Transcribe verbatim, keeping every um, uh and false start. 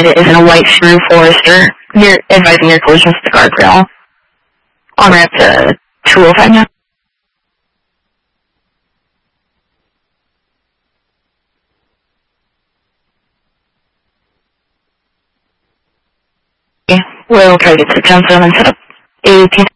behind it is in a white Subaru Forester. You're advising your collision with the guardrail. On ramp to two oh five now. Okay, we'll try to get to the town zone and set up eighteen.